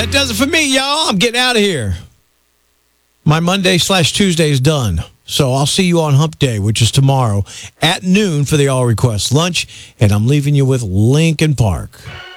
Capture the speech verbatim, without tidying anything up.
That does it for me, y'all. I'm getting out of here. My Monday slash Tuesday is done. So I'll see you on Hump Day, which is tomorrow at noon for the All Request Lunch. And I'm leaving you with Linkin Park.